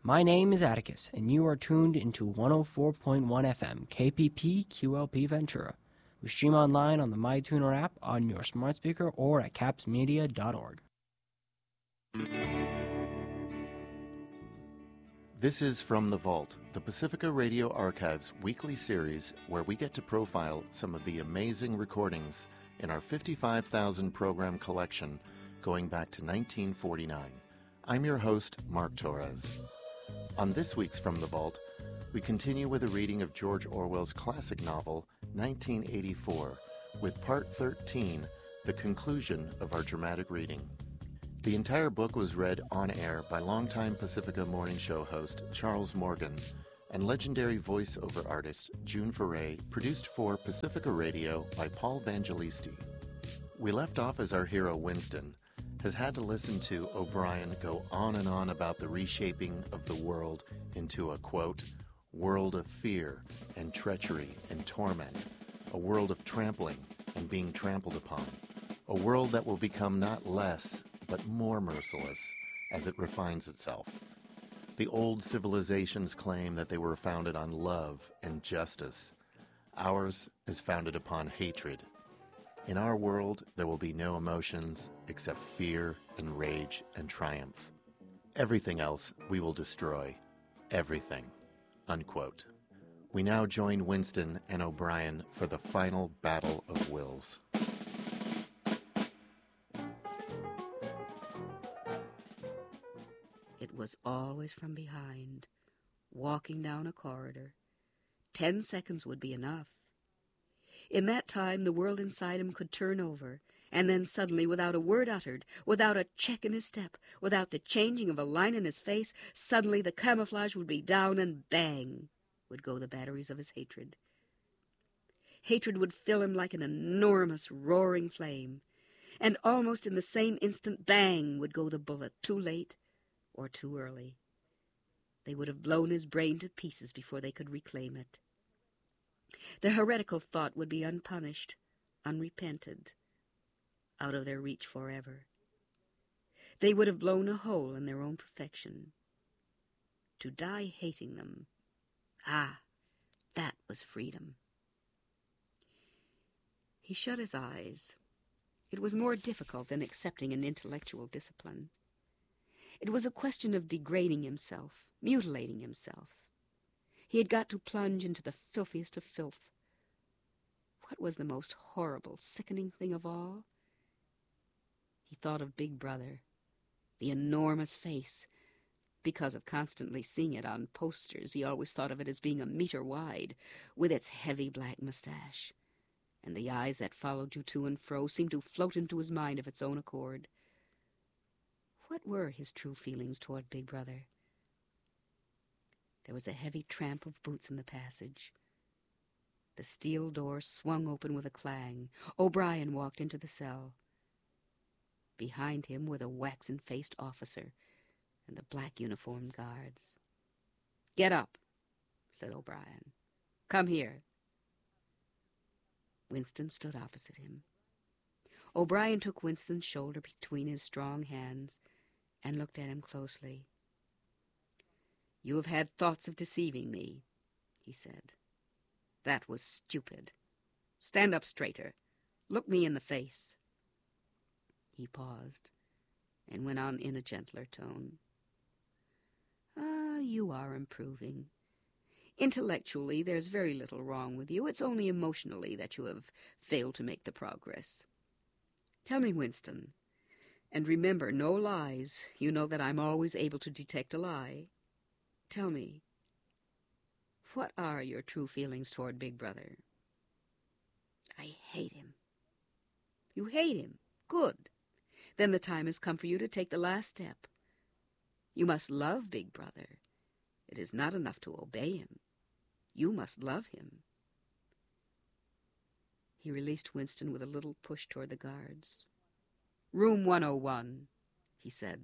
My name is Atticus, and you are tuned into 104.1 FM KPP QLP Ventura. We stream online on the MyTuner app, on your smart speaker, or at capsmedia.org. This is From the Vault, the Pacifica Radio Archives weekly series where we get to profile some of the amazing recordings in our 55,000 program collection going back to 1949. I'm your host, Mark Torres. On this week's From the Vault, we continue with a reading of George Orwell's classic novel, 1984, with Part 13, the conclusion of our dramatic reading. The entire book was read on air by longtime Pacifica Morning Show host Charles Morgan and legendary voiceover artist June Foray, produced for Pacifica Radio by Paul Vangelisti. We left off as our hero Winston has had to listen to O'Brien go on and on about the reshaping of the world into a, quote, world of fear and treachery and torment, a world of trampling and being trampled upon, a world that will become not less but more merciless as it refines itself. The old civilizations claim that they were founded on love and justice. Ours is founded upon hatred. In our world, there will be no emotions except fear and rage and triumph. Everything else we will destroy. Everything. Unquote. We now join Winston and O'Brien for the final battle of wills. It was always from behind, walking down a corridor. 10 seconds would be enough. In that time, the world inside him could turn over, and then suddenly, without a word uttered, without a check in his step, without the changing of a line in his face, suddenly the camouflage would be down and bang would go the batteries of his hatred. Hatred would fill him like an enormous roaring flame, and almost in the same instant, bang would go the bullet, too late or too early. They would have blown his brain to pieces before they could reclaim it. The heretical thought would be unpunished, unrepented, out of their reach forever. They would have blown a hole in their own perfection. To die hating them, that was freedom. He shut his eyes. It was more difficult than accepting an intellectual discipline. It was a question of degrading himself, mutilating himself. He had got to plunge into the filthiest of filth. What was the most horrible, sickening thing of all? He thought of Big Brother, the enormous face. Because of constantly seeing it on posters, he always thought of it as being a meter wide, with its heavy black mustache. And the eyes that followed you to and fro seemed to float into his mind of its own accord. What were his true feelings toward Big Brother? There was a heavy tramp of boots in the passage. The steel door swung open with a clang. O'Brien walked into the cell. Behind him were the waxen-faced officer and the black uniformed guards. "Get up," said O'Brien. "Come here." Winston stood opposite him. O'Brien took Winston's shoulder between his strong hands and looked at him closely. "You have had thoughts of deceiving me," he said. "That was stupid. Stand up straighter. Look me in the face." He paused and went on in a gentler tone. You are improving. Intellectually, there's very little wrong with you. It's only emotionally that you have failed to make the progress. Tell me, Winston, and remember, no lies. You know that I'm always able to detect a lie. Tell me, what are your true feelings toward Big Brother? I hate him. You hate him? Good. Then the time has come for you to take the last step. You must love Big Brother. It is not enough to obey him. You must love him. He released Winston with a little push toward the guards. "Room 101, he said.